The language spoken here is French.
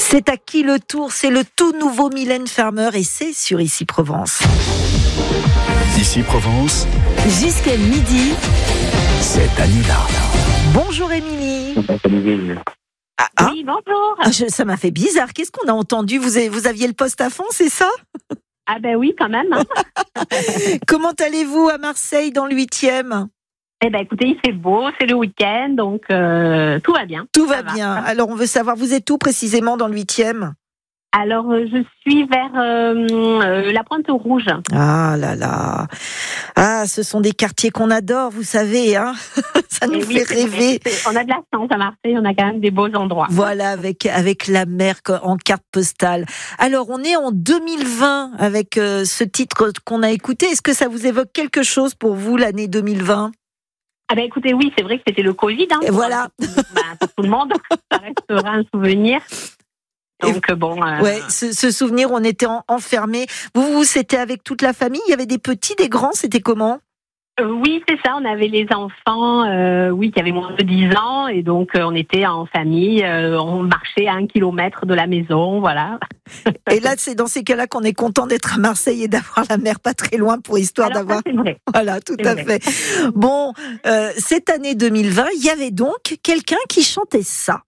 C'est à qui le tour? C'est le tout nouveau Mylène Farmer et c'est sur Ici Provence. Ici Provence, Jusqu'à midi, c'est Anila. bonjour Émilie. Oui, bonjour. Ça m'a fait bizarre. Qu'est-ce qu'on a entendu? Vous aviez le poste à fond, c'est ça? Ah ben oui, quand même. Hein. Comment allez-vous à Marseille dans le 8e? Eh ben écoutez, il fait beau, c'est le week-end, donc tout va bien. Tout va bien. Alors on veut savoir, vous êtes où précisément dans le 8e? Alors je suis vers la Pointe-Rouge. Ah là là. Ah, ce sont des quartiers qu'on adore, vous savez, hein. Ça nous fait rêver. On a de la chance à Marseille, on a quand même des beaux endroits. Voilà, avec la mer en carte postale. Alors, on est en 2020 avec ce titre qu'on a écouté. Est-ce que ça vous évoque quelque chose pour vous, l'année 2020? Ah ben écoutez, oui, c'est vrai que c'était le Covid. Hein, Et voilà. Pour tout le monde, ça restera un souvenir. Donc bon. Ouais, ce souvenir, on était enfermés. Vous, c'était avec toute la famille? Il y avait des petits, des grands, c'était comment? Oui, c'est ça. On avait les enfants, qui avaient moins de 10 ans, et donc on était en famille. On marchait à 1 kilomètre de la maison, voilà. Et là, c'est dans ces cas-là qu'on est content d'être à Marseille et d'avoir la mer pas très loin pour histoire Alors, d'avoir. ça, c'est vrai. Voilà, tout à fait. Bon, cette année 2020, il y avait donc quelqu'un qui chantait ça.